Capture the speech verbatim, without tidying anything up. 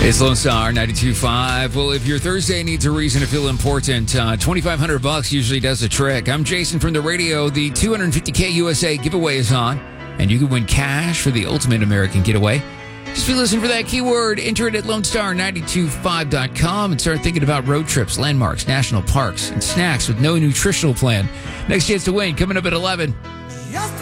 It's Lone Star ninety-two point five. Well, if your Thursday needs a reason to feel important, uh, twenty-five hundred bucks usually does the trick. I'm Jason from the radio. The two hundred fifty K U S A giveaway is on, and you can win cash for the ultimate American getaway. Just be listening for that keyword. Enter it at lone star nine two five dot com and start thinking about road trips, landmarks, national parks, and snacks with no nutritional plan. Next chance to win coming up at eleven.